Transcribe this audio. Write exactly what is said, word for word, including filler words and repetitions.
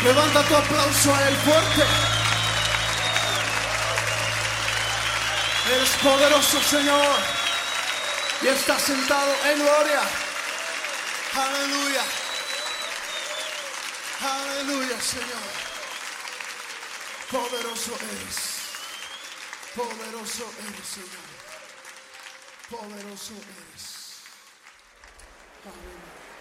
Levanta tu aplauso a Él fuerte. Eres poderoso, Señor, y está sentado en gloria. Aleluya. Aleluya, Señor. Poderoso eres. Poderoso eres, Señor. Poderoso eres. Aleluya.